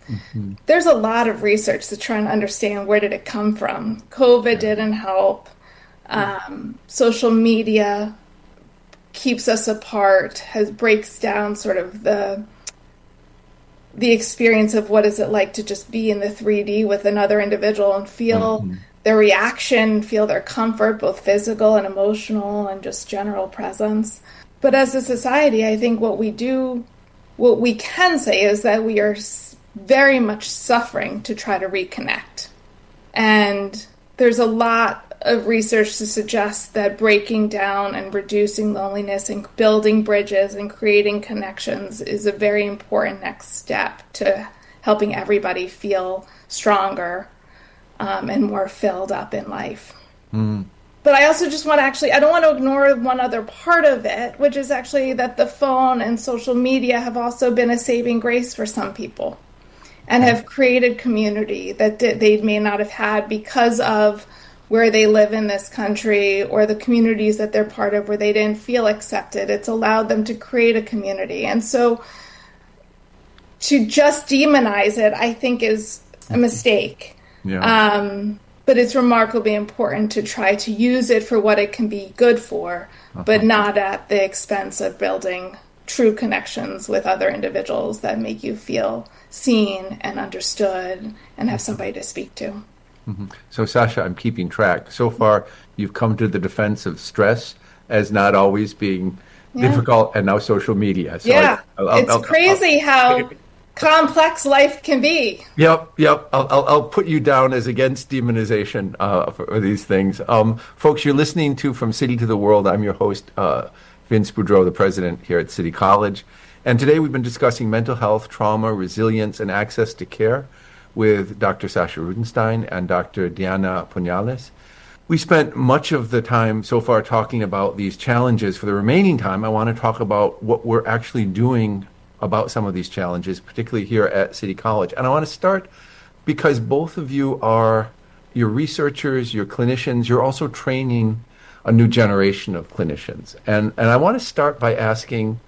Hmm. There's a lot of research to try and understand where did it come from. COVID didn't help. Social media keeps us apart, has breaks down sort of the experience of what is it like to just be in the 3D with another individual and feel Hmm. their reaction, feel their comfort, both physical and emotional, and just general presence. But as a society, I think what we can say is that we are very much suffering to try to reconnect. And there's a lot of research to suggest that breaking down and reducing loneliness and building bridges and creating connections is a very important next step to helping everybody feel stronger and more filled up in life. Mm. But I also just want to I don't want to ignore one other part of it, which is actually that the phone and social media have also been a saving grace for some people and have created community that they may not have had because of where they live in this country or the communities that they're part of where they didn't feel accepted. It's allowed them to create a community. And so to just demonize it, I think, is a mistake. Yeah. But it's remarkably important to try to use it for what it can be good for, but not at the expense of building true connections with other individuals that make you feel seen and understood and have somebody to speak to. Hmm. So, Sasha, I'm keeping track. So far, you've come to the defense of stress as not always being difficult, and now social media. So Yeah, it's crazy how complex life can be. Yep, yep. I'll put you down as against demonization for these things. Folks, you're listening to From City to the World. I'm your host, Vince Boudreau, the president here at City College. And today we've been discussing mental health, trauma, resilience, and access to care with Dr. Sasha Rudenstein and Dr. Diana Puñales. We spent much of the time so far talking about these challenges. For the remaining time, I want to talk about what we're actually doing about some of these challenges, particularly here at City College. And I want to start because both of you you're researchers, you're clinicians, you're also training a new generation of clinicians. And I want to start by asking,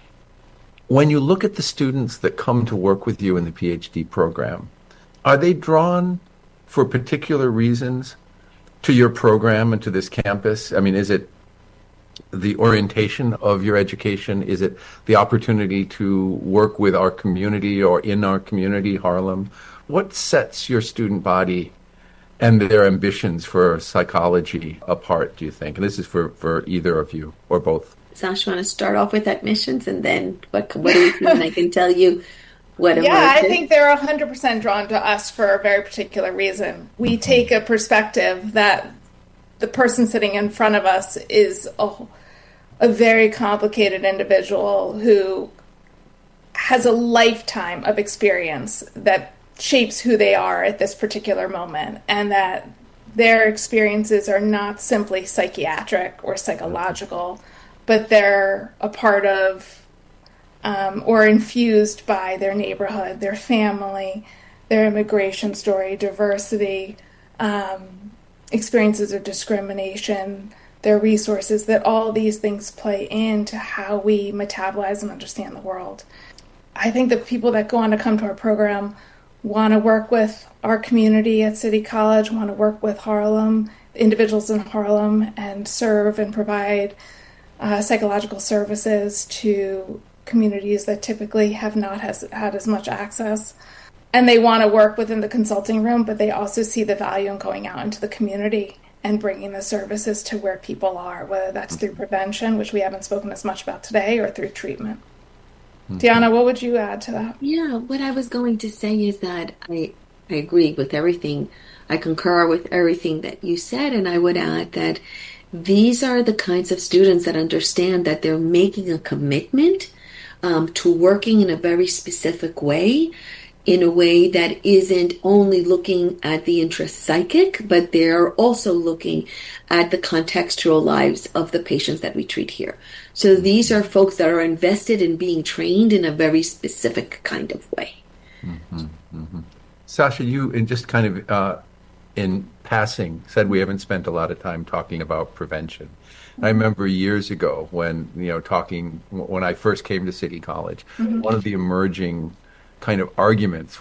when you look at the students that come to work with you in the PhD program, are they drawn for particular reasons to your program and to this campus? I mean, is it the orientation of your education? Is it the opportunity to work with our community or in our community, Harlem? What sets your student body and their ambitions for psychology apart, do you think? And this is for either of you or both. Sasha, want to start off with admissions and then what do we see? And I can tell you what Yeah, emerges. I think they're 100% drawn to us for a very particular reason. We take a perspective that the person sitting in front of us is a very complicated individual who has a lifetime of experience that shapes who they are at this particular moment, and that their experiences are not simply psychiatric or psychological, but they're a part of or infused by their neighborhood, their family, their immigration story, diversity, experiences of discrimination, their resources, that all these things play into how we metabolize and understand the world. I think the people that go on to come to our program want to work with our community at City College, want to work with Harlem, individuals in Harlem, and serve and provide psychological services to communities that typically have not had as much access. And they want to work within the consulting room, but they also see the value in going out into the community and bringing the services to where people are, whether that's through prevention, which we haven't spoken as much about today, or through treatment. Diana, what would you add to that? Yeah, what I was going to say is that I agree with everything. I concur with everything that you said, and I would add that these are the kinds of students that understand that they're making a commitment to working in a very specific way, in a way that isn't only looking at the intrapsychic, but they're also looking at the contextual lives of the patients that we treat here. So these are folks that are invested in being trained in a very specific kind of way. Mm-hmm, mm-hmm. Sasha, you, in just kind of in passing, said we haven't spent a lot of time talking about prevention. I remember years ago when, when I first came to City College, one of the emerging kind of arguments